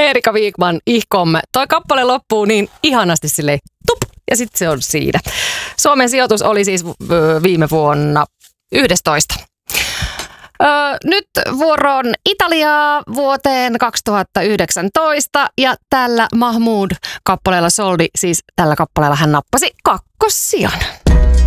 Erika Wigman, ihkomme. Toi kappale loppuu niin ihanasti silleen tup, ja sitten se on siinä. Suomen sijoitus oli siis viime vuonna 11. Nyt vuoroon Italiaa vuoteen 2019 ja tällä Mahmood kappaleella Soldi, siis tällä kappaleella hän nappasi kakkossijan.